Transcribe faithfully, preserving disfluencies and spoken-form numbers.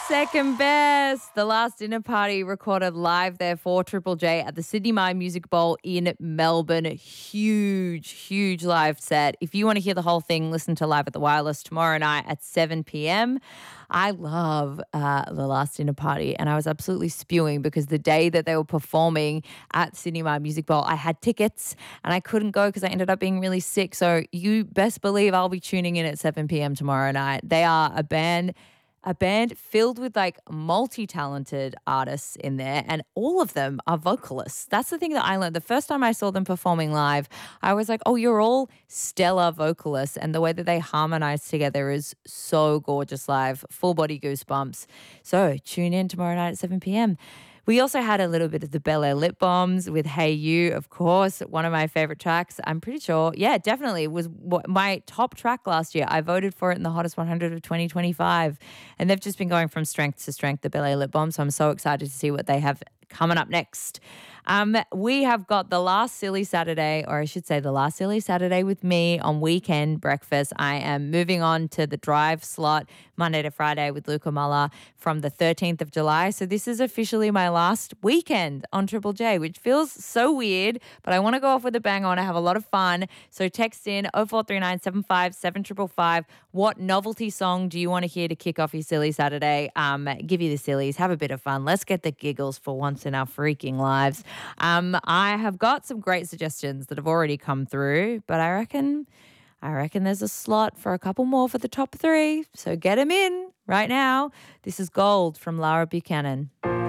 Second best. The last dinner party recorded live there for Triple J at the Sydney Mime Music Bowl in Melbourne. Huge, huge live set. If you want to hear the whole thing, listen to Live at the Wireless tomorrow night at seven p.m. I love uh, the last dinner party, and I was absolutely spewing because the day that they were performing at Sydney Mime Music Bowl, I had tickets and I couldn't go because I ended up being really sick. So you best believe I'll be tuning in at seven p.m. tomorrow night. They are a band A band filled with like multi-talented artists in there, and all of them are vocalists. That's the thing that I learned. The first time I saw them performing live, I was like, oh, you're all stellar vocalists, and the way that they harmonize together is so gorgeous live. Full body goosebumps. So tune in tomorrow night at seven p.m. We also had a little bit of the Bel Air Lip Bombs with Hey You, of course, one of my favorite tracks. I'm pretty sure, yeah, definitely was what my top track last year. I voted for it in the Hottest one hundred of twenty twenty-five. And they've just been going from strength to strength, the Bel Air Lip Bombs. So I'm so excited to see what they have coming up next. Um, we have got the last Silly Saturday, or I should say the last Silly Saturday with me on Weekend Breakfast. I am moving on to the drive slot Monday to Friday with Luca Muller from the thirteenth of July. So this is officially my last weekend on Triple J, which feels so weird, but I want to go off with a bang. I want to have a lot of fun. So text in oh four three nine, seven five seven five five five. What novelty song do you want to hear to kick off your Silly Saturday? Um, give you the sillies, have a bit of fun. Let's get the giggles for once in our freaking lives. Um, I have got some great suggestions that have already come through, but I reckon, I reckon there's a slot for a couple more for the top three. So get them in right now. This is Gold from Lara Buchanan.